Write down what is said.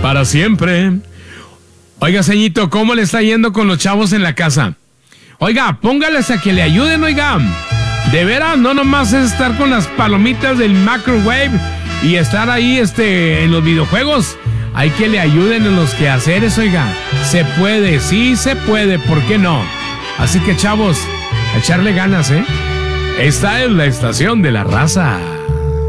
para siempre. Oiga, ceñito, ¿cómo le está yendo con los chavos en la casa? Oiga, póngales a que le ayuden, oiga. De veras, no nomás es estar con las palomitas del microwave y estar ahí en los videojuegos. Hay que le ayuden en los quehaceres, oiga. Se puede, sí se puede, ¿por qué no? Así que, chavos, a echarle ganas, ¿eh? Esta es la estación de la raza.